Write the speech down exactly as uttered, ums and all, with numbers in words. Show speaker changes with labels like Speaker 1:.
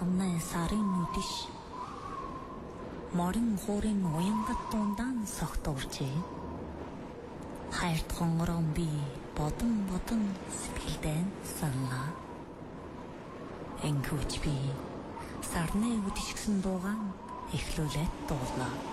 Speaker 1: хамнай сарын нүдэш морин хуурын уянгат дундаан согтуурчээ. Хайрт хонгорон би бодон бодон сэтгэлдээ санаа. Энгүүч би сарны үдшгсэн дуугаан эхлүүлээд дуулаа.